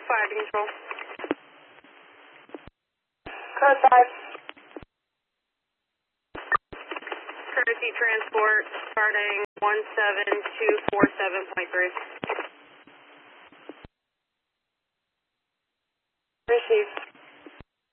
5 to control. Code 5. Courtesy transport starting 17247.3. Received.